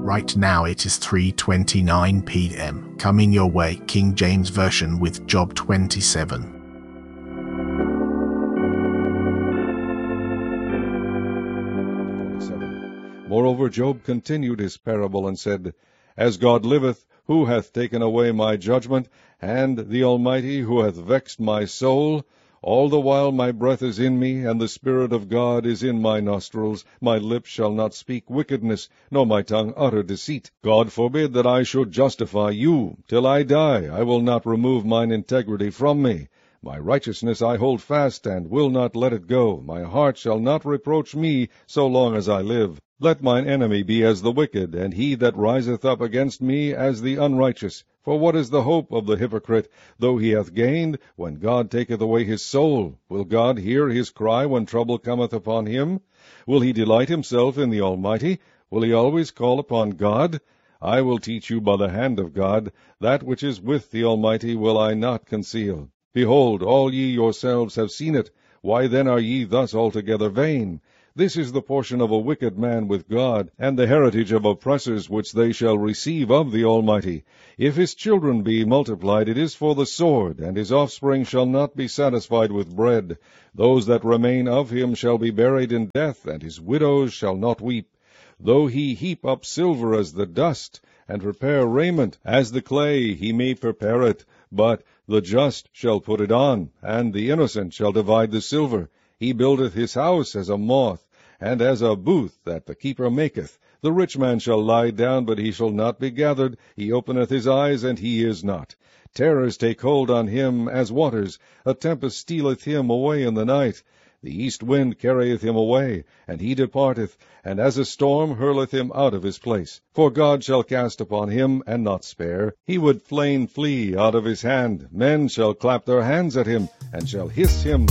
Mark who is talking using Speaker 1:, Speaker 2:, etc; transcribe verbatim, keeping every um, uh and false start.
Speaker 1: Right now it is three twenty-nine p m. Coming your way, King James Version with Job twenty-seven.
Speaker 2: Moreover, Job continued his parable and said, As God liveth, who hath taken away my judgment, and the Almighty, who hath vexed my soul? All the while my breath is in me, and the Spirit of God is in my nostrils. My lips shall not speak wickedness, nor my tongue utter deceit. God forbid that I should justify you. Till I die, I will not remove mine integrity from me. My righteousness I hold fast, and will not let it go. My heart shall not reproach me so long as I live. Let mine enemy be as the wicked, and he that riseth up against me as the unrighteous. For what is the hope of the hypocrite, though he hath gained, when God taketh away his soul? Will God hear his cry when trouble cometh upon him? Will he delight himself in the Almighty? Will he always call upon God? I will teach you by the hand of God. That which is with the Almighty will I not conceal. Behold, all ye yourselves have seen it. Why then are ye thus altogether vain? This is the portion of a wicked man with God, and the heritage of oppressors which they shall receive of the Almighty. If his children be multiplied, it is for the sword, and his offspring shall not be satisfied with bread. Those that remain of him shall be buried in death, and his widows shall not weep. Though he heap up silver as the dust, and prepare raiment as the clay, he may prepare it, but the just shall put it on, and the innocent shall divide the silver. He buildeth his house as a moth, and as a booth that the keeper maketh. The rich man shall lie down, but he shall not be gathered. He openeth his eyes, and he is not. Terrors take hold on him as waters. A tempest stealeth him away in the night. The east wind carrieth him away, and he departeth, and as a storm hurleth him out of his place. For God shall cast upon him, and not spare. He would fain flee out of his hand. Men shall clap their hands at him, and shall hiss him